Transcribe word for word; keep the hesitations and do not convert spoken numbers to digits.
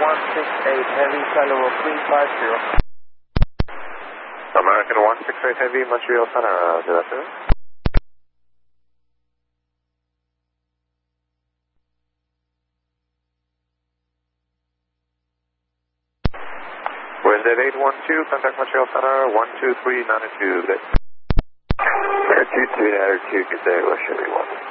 one six eight Heavy, Kilo three five zero. American one six eight Heavy, Montreal Center, uh, good afternoon. Wind at eight one two, contact Montreal Center, one two three nine two, good day. two three nine two, good day, Russia everyone.